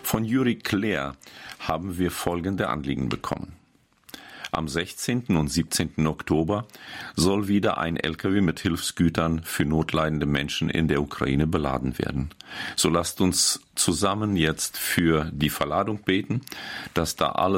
Von Juri Claire haben wir folgende Anliegen bekommen. Am 16. und 17. Oktober soll wieder ein LKW mit Hilfsgütern für notleidende Menschen in der Ukraine beladen werden. So lasst uns zusammen jetzt für die Verladung beten, dass da alles